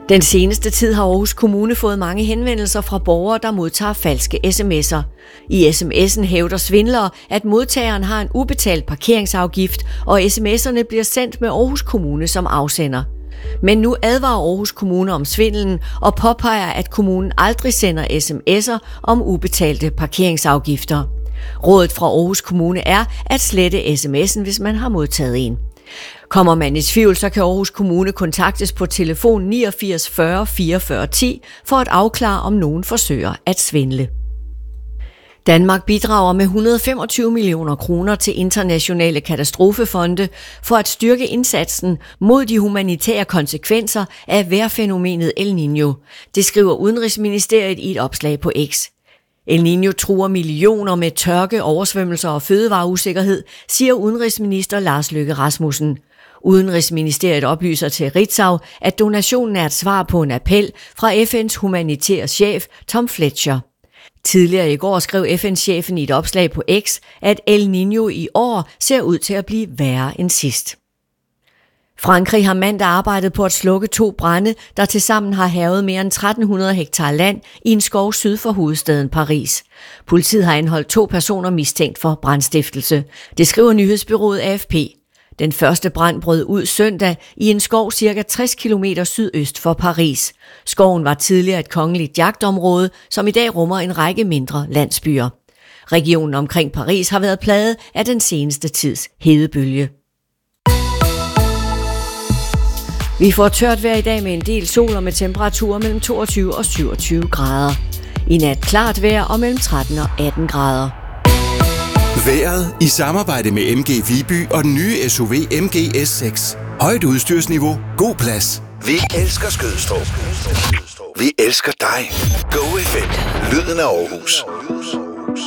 Den seneste tid har Aarhus Kommune fået mange henvendelser fra borgere, der modtager falske sms'er. I sms'en hævder svindlere, at modtageren har en ubetalt parkeringsafgift, og sms'erne bliver sendt med Aarhus Kommune som afsender. Men nu advarer Aarhus Kommune om svindelen og påpeger, at kommunen aldrig sender sms'er om ubetalte parkeringsafgifter. Rådet fra Aarhus Kommune er at slette sms'en, hvis man har modtaget en. Kommer man i tvivl, så kan Aarhus Kommune kontaktes på telefon 89 40 44 10 for at afklare, om nogen forsøger at svindle. Danmark bidrager med 125 millioner kroner til internationale katastrofefonde for at styrke indsatsen mod de humanitære konsekvenser af vejrfænomenet El Niño. Det skriver Udenrigsministeriet i et opslag på X. El Niño truer millioner med tørke, oversvømmelser og fødevareusikkerhed, siger udenrigsminister Lars Løkke Rasmussen. Udenrigsministeriet oplyser til Ritzau, at donationen er et svar på en appel fra FN's humanitære chef Tom Fletcher. Tidligere i går skrev FN-chefen i et opslag på X, at El Niño i år ser ud til at blive værre end sidst. Frankrig har mandag arbejdet på at slukke 2 brande, der tilsammen har hærget mere end 1300 hektar land i en skov syd for hovedstaden Paris. Politiet har anholdt 2 personer mistænkt for brandstiftelse. Det skriver nyhedsbureauet AFP. Den første brand brød ud søndag i en skov cirka 60 km sydøst for Paris. Skoven var tidligere et kongeligt jagtområde, som i dag rummer en række mindre landsbyer. Regionen omkring Paris har været plaget af den seneste tids hedebølge. Vi får tørt vejr i dag med en del sol og med temperaturer mellem 22 og 27 grader. I nat klart vejr og mellem 13 og 18 grader. Vejret i samarbejde med MG Viby og den nye SUV MG S6. Højt udstyrsniveau, god plads. Vi elsker Skødstrup. Vi elsker dig. Go FM. Lyden af Aarhus.